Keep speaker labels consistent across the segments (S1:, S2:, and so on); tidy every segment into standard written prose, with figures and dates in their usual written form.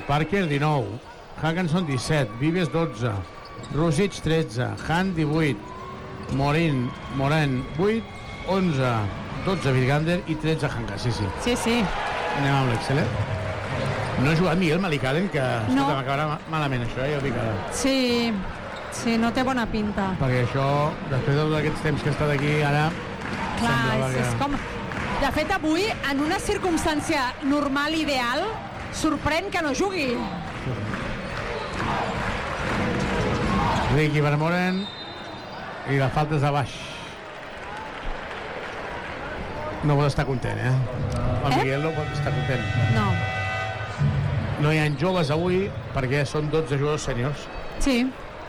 S1: Parker 19, Hackenson 17, Vives 12, Rusic 13, Han 18, Moren 8, 11, 12 Virgander i 13 Hanga. Sí. Anem amb l'Excel, No ha jugat Miguel Malicalen, que
S2: no.
S1: M'acabarà malament això, ja ho dic ara.
S2: Sí, no té bona pinta.
S1: Perquè això, després de tots aquests temps que ha estat aquí, ara...
S2: Clar, és com... De fet, avui, en una circumstància normal, ideal, sorprèn que no jugui.
S1: Ricky Vermoren i la falta és a baix. No pot estar content, El Miguel no pot estar content. No hi ha joves avui perquè són 12 jugadors sèniors.
S2: Sí.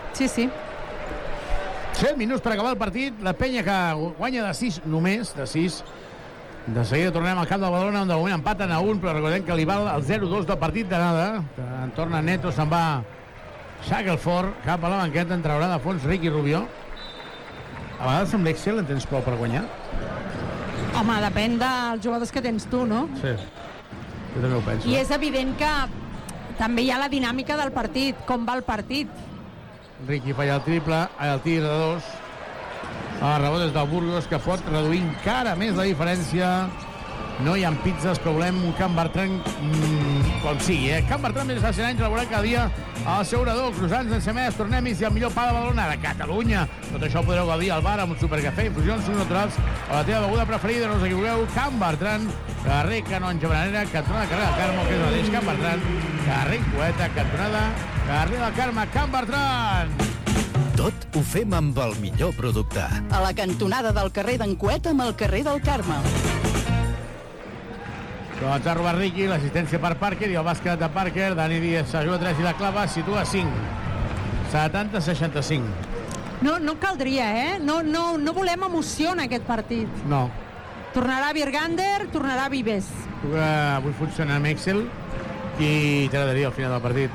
S1: 7 minuts per acabar el partit. La penya que guanya de 6, només de 6. De seguida tornem al camp de Badalona, on de moment empaten a 1, però recordem que li val el 0-2 del partit d'anada. En torna Neto, se'n va Shackelford cap a la banqueta, en traurà de fons Ricky Rubio. A vegades amb l'Excel en tens prou per guanyar?
S2: Home, depèn dels jugadors que tens tu, no?
S1: Sí, jo també ho penso.
S2: I és evident que també hi ha la dinàmica del partit, com va el partit.
S1: Ricky falla el triple, el tir de 2. El rebot és del Burgos, que pot reduir encara més la diferència. No hi ha pizzas, però volem un Can Bertran com sigui, Can Bertran més de 100 anys, elaborat cada dia al seu orador, croissants, ensaïmades, tornemis i el millor pa de Badalona, de Catalunya. Tot això ho podreu gaudir al bar amb un supercafè, infusions, sucs naturals o la teva beguda preferida. No us equivoqueu, Can Bertran, carrer Canonge Branera, cantonada carrer del Carme, que és el mateix Can Bertran, carrer Poeta, cantonada carrer del Carme, Can Bertran.
S3: Tot ho fem amb el millor producte.
S4: A la cantonada del carrer d'en Coet amb el carrer del Carme.
S1: Doncs ha robat Ricky, l'assistència per Parker i el bàsquet de Parker. Dani Díaz s'ajuda 3 i la clava, situa 5. 70-65.
S2: No caldria, No volem emoció en aquest partit.
S1: No.
S2: Tornarà Virgander, tornarà Vives.
S1: Avui funciona amb Excel i t'agradaria al final del partit.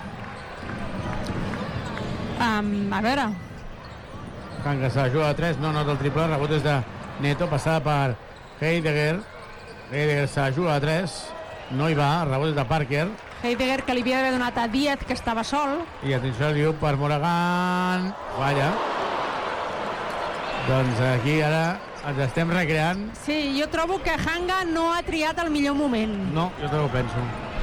S2: A veure.
S1: Hanga s'ajuda a 3, no nota el triple, rebot és de Neto, passada per Heidegger s'ajuda a 3, no hi va, rebot és de Parker.
S2: Heidegger, que li havia d'haver donat a Díaz, que estava sol.
S1: I atenció, diu per Moragan, falla. Doncs aquí ara ens estem recreant.
S2: Sí, jo trobo que Hanga no ha triat el millor moment.
S1: No, jo també ho penso.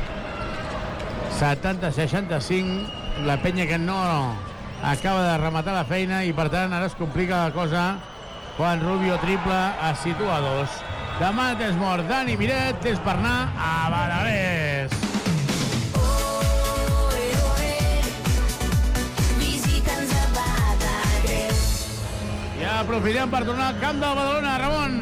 S1: 70-65, la penya que no acaba de rematar la feina i per tant ara es complica la cosa quan Rubio triple es situa a 2. Demà és mort Dani Miret, és per anar a Badalés. Ja aprofitem per tornar al camp de Badalona, Ramon.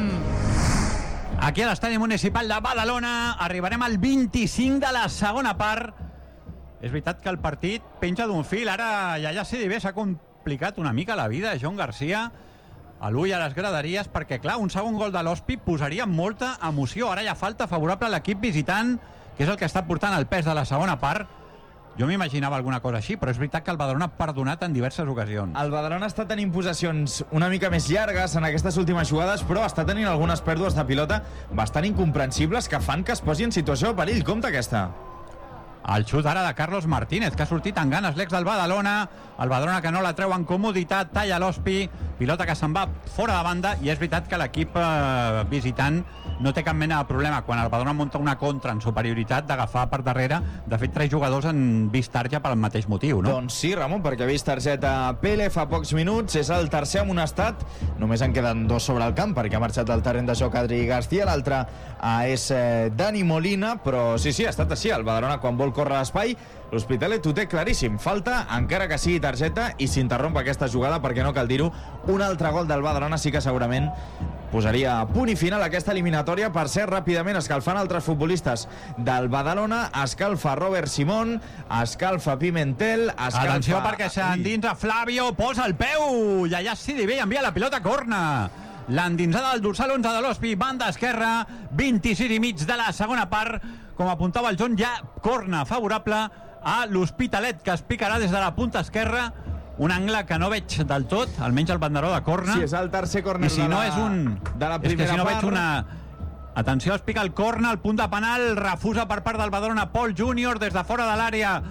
S5: Aquí a l'estadi municipal de Badalona arribarem al 25 de la segona part. És veritat que el partit penja d'un fil. Ara ja s'hi bé, s'ha complicat una mica la vida Joan Garcia a l'ull a les graderies, perquè clar, un segon gol de l'Hospi posaria molta emoció. Ara hi ha falta favorable a l'equip visitant, que és el que està portant el pes de la segona part. Jo m'imaginava alguna cosa així, però és veritat que el Badalona ha perdonat en diverses ocasions.
S6: El Badalona està tenint possessions una mica més llargues en aquestes últimes jugades, però està tenint algunes pèrdues de pilota bastant incomprensibles que fan que es posi en situació de perill. Compte aquesta.
S5: El xut ara de Carlos Martínez, que ha sortit amb ganes l'ex del Badalona. El Badalona que no la treu en comoditat, talla l'Hospi, pilota que se'n va fora de banda, i és veritat que l'equip visitant no té cap mena de problema quan el Badalona munta una contra en superioritat d'agafar per darrere. De fet, 3 jugadors han vist targeta pel mateix motiu, no?
S6: Doncs sí, Ramon, perquè ha vist targeta Pele fa pocs minuts, és el tercer amonestat, només en queden 2 sobre el camp perquè ha marxat del terreny de joc Adri García, l'altre és Dani Molina, però sí, ha estat així. El Badalona, quan vol córrer l'espai, l'Hospitalet ho té claríssim, falta, encara que sigui targeta, i s'interromp aquesta jugada, perquè no cal dir-ho, un altre gol del Badalona sí que segurament posaria punt i final a aquesta eliminatòria. Per cert, ràpidament escalfant altres futbolistes del Badalona, escalfa Robert Simón, escalfa Pimentel, escalfa...
S5: Atenció, perquè s'endinsa Flavio, posa el peu, i allà sí bé, envia la pilota a corna. L'endinsada del dorsal 11 de l'Hospi, banda esquerra, 26 i mig de la segona part. Com apuntava el John, ja corna favorable a l'Hospitalet, que es picarà des de la punta esquerra. Un angle que no veig del tot, almenys el banderó de corna.
S6: Sí, és el tercer córner
S5: de la primera
S6: part. És que si no
S5: veig una... Atenció, es pica el corna, el punt de penal, refusa per part del Badalona Pol Júnior des de fora de l'àrea.